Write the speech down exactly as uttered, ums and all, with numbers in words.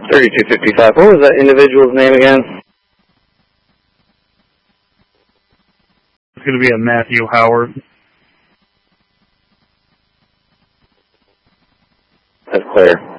thirty-two fifty-five. What was that individual's name again? It's going to be a Matthew Howard. That's clear.